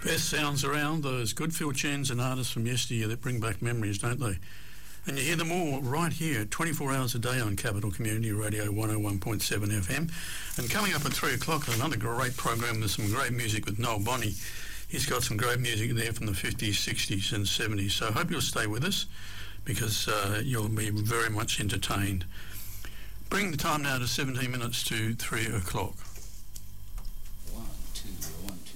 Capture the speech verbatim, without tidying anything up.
Best sounds around, those good field tunes and artists from yesteryear that bring back memories, don't they? And you hear them all right here, twenty-four hours a day on Capital Community Radio one oh one point seven F M. And coming up at three o'clock, another great program with some great music with Noel Bonney. He's got some great music there from the fifties, sixties and seventies. So I hope you'll stay with us because uh, you'll be very much entertained. Bring the time now to seventeen minutes to three o'clock.